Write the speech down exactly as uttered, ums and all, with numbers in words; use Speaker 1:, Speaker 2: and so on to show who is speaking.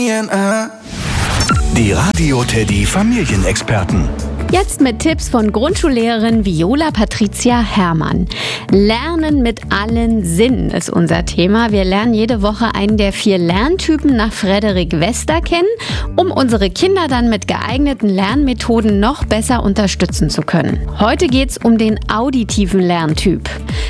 Speaker 1: Die Radio Teddy Familienexperten.
Speaker 2: Jetzt mit Tipps von Grundschullehrerin Viola Patricia Herrmann. Lernen mit allen Sinnen ist unser Thema. Wir lernen jede Woche einen der vier Lerntypen nach Frederik Wester kennen, um unsere Kinder dann mit geeigneten Lernmethoden noch besser unterstützen zu können. Heute geht's um den auditiven Lerntyp.